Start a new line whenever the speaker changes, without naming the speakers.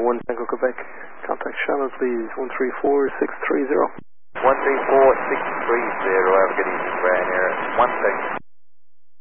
1 Tango Quebec. Contact Shannon, please. 134630.
134630. Have a good evening, Ryanair. 1 second.